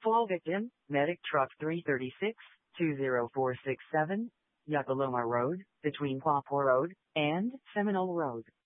Fall victim, Medic Truck 336, 20467, Yakaloma Road, between Quapaw Road and Seminole Road.